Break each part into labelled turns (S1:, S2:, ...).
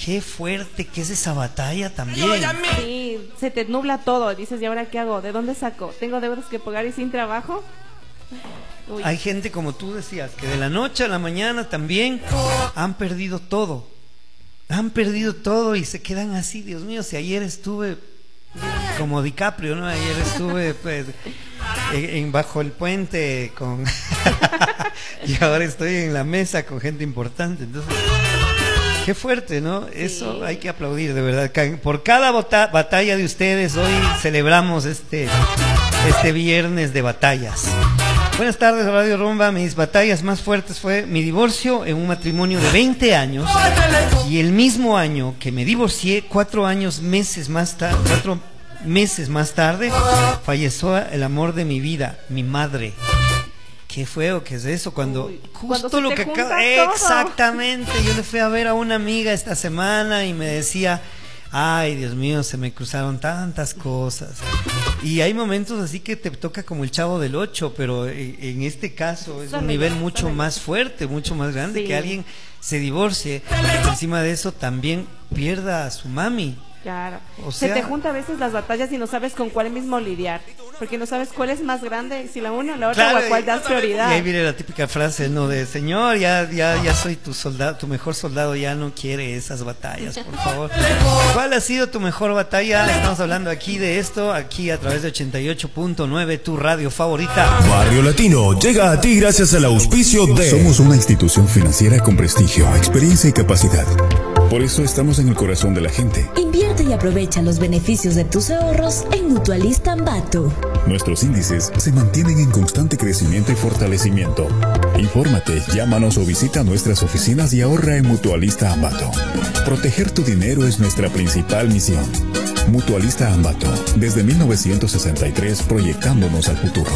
S1: Qué fuerte que es esa batalla también.
S2: Sí, se te nubla todo. Dices, ¿y ahora qué hago? ¿De dónde saco? ¿Tengo deudas que pagar y sin trabajo? Uy.
S1: Hay gente, como tú decías, que de la noche a la mañana también han perdido todo. Han perdido todo y se quedan así. Dios mío, si ayer estuve como DiCaprio, ¿no? Ayer estuve pues bajo el puente con y ahora estoy en la mesa con gente importante. Entonces, qué fuerte, ¿no? Eso hay que aplaudir, de verdad. Por cada batalla de ustedes, hoy celebramos este viernes de batallas. Buenas tardes, Radio Rumba. Mis batallas más fuertes fue mi divorcio en un matrimonio de 20 años y el mismo año que me divorcié, 4 meses más tarde, falleció el amor de mi vida, mi madre. Qué feo que es eso, cuando justo lo que acaba. Exactamente, yo le fui a ver a una amiga esta semana y me decía, ay, Dios mío, se me cruzaron tantas cosas. Y hay momentos así que te toca como el Chavo del Ocho, pero en este caso es un nivel mucho más fuerte, mucho más grande, que alguien se divorcie y encima de eso también pierda a su mami.
S2: Claro.
S1: O sea,
S2: se te junta a veces las batallas y no sabes con cuál mismo lidiar, porque no sabes cuál es más grande, si la una o la otra, o a cuál das prioridad.
S1: Y ahí viene la típica frase, ¿no? De señor, ya soy tu soldado, tu mejor soldado, ya no quiere esas batallas, por favor. ¿Cuál ha sido tu mejor batalla? Estamos hablando aquí de esto, aquí a través de 88.9, tu radio favorita.
S3: Barrio Latino llega a ti gracias al auspicio de... Somos una institución financiera con prestigio, experiencia y capacidad. Por eso estamos en el corazón de la gente.
S4: Invierte y aprovecha los beneficios de tus ahorros en Mutualista Ambato.
S3: Nuestros índices se mantienen en constante crecimiento y fortalecimiento. Infórmate, llámanos o visita nuestras oficinas y ahorra en Mutualista Ambato. Proteger tu dinero es nuestra principal misión. Mutualista Ambato, desde 1963 proyectándonos al futuro.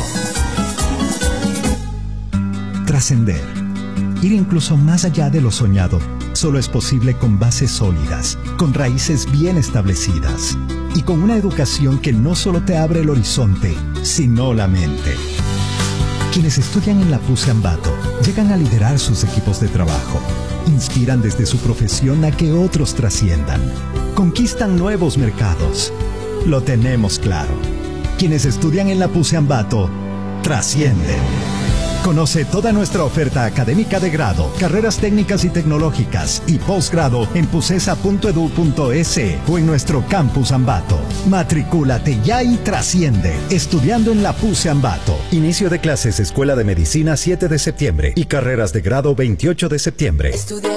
S5: Trascender. Ir incluso más allá de lo soñado solo es posible con bases sólidas, con raíces bien establecidas y con una educación que no solo te abre el horizonte, sino la mente. Quienes estudian en la PUCE Ambato llegan a liderar sus equipos de trabajo, inspiran desde su profesión a que otros trasciendan, conquistan nuevos mercados. Lo tenemos claro. Quienes estudian en la PUCE Ambato trascienden. Conoce toda nuestra oferta académica de grado, carreras técnicas y tecnológicas y posgrado en pucesa.edu.es o en nuestro campus Ambato. Matricúlate ya y trasciende, estudiando en la PUCE Ambato. Inicio de clases Escuela de Medicina 7 de septiembre y carreras de grado 28 de septiembre.